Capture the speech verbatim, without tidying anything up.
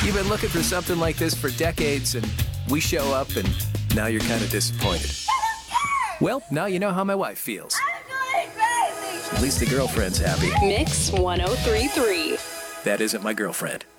You've been looking for something like this for decades, and we show up, and now you're kind of disappointed. Well, now you know how my wife feels. At least the girlfriend's happy. Mix one oh three point three. That isn't my girlfriend.